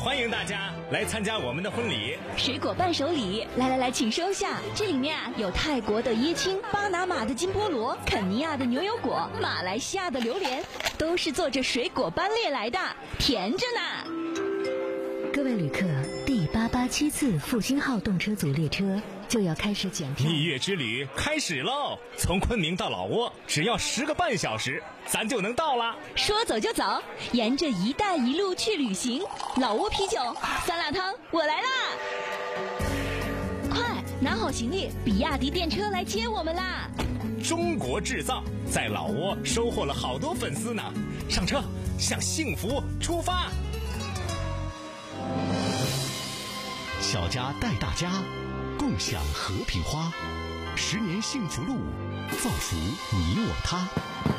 欢迎大家来参加我们的婚礼。 水果伴手礼，来，请收下。这里面有泰国的椰青、巴拿马的金菠萝、肯尼亚的牛油果、马来西亚的榴莲，都是坐着水果班列来的，甜着呢。 各位旅客，第887次复兴号动车组列车就要开始检票。 蜜月之旅开始喽！从昆明到老挝只要10个半小时，咱就能到了。 说走就走，沿着一带一路去旅行。老挝啤酒、酸辣汤，我来啦！快拿好行李，比亚迪电车来接我们啦！ 中国制造在老挝收获了好多粉丝呢。上车，向幸福出发！ 小家带大家，共享和平花，10年幸福路，造福你我他。